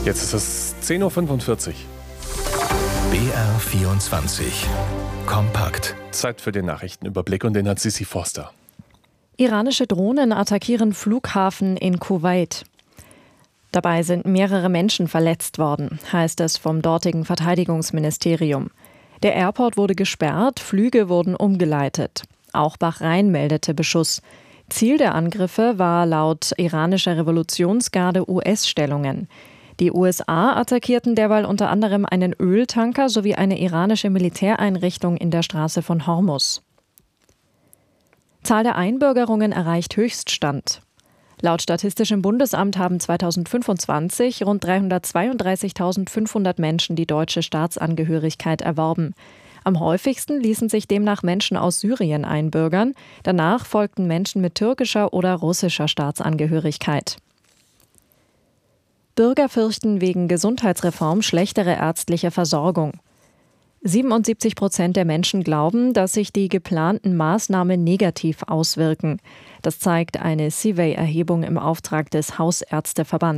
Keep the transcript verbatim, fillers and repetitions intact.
Jetzt ist es zehn Uhr fünfundvierzig. B R vierundzwanzig. Kompakt. Zeit für den Nachrichtenüberblick und den hat Sissi Forster. Iranische Drohnen attackieren Flughafen in Kuwait. Dabei sind mehrere Menschen verletzt worden, heißt es vom dortigen Verteidigungsministerium. Der Airport wurde gesperrt, Flüge wurden umgeleitet. Auch Bahrain meldete Beschuss. Ziel der Angriffe war laut iranischer Revolutionsgarde U S-Stellungen. Die U S A attackierten derweil unter anderem einen Öltanker sowie eine iranische Militäreinrichtung in der Straße von Hormuz. Zahl der Einbürgerungen erreicht Höchststand. Laut Statistischem Bundesamt haben zweitausendfünfundzwanzig rund dreihundertzweiunddreißigtausendfünfhundert Menschen die deutsche Staatsangehörigkeit erworben. Am häufigsten ließen sich demnach Menschen aus Syrien einbürgern. Danach folgten Menschen mit türkischer oder russischer Staatsangehörigkeit. Bürger fürchten wegen Gesundheitsreform schlechtere ärztliche Versorgung. siebenundsiebzig Prozent der Menschen glauben, dass sich die geplanten Maßnahmen negativ auswirken. Das zeigt eine Survey-Erhebung im Auftrag des Hausärzteverbands.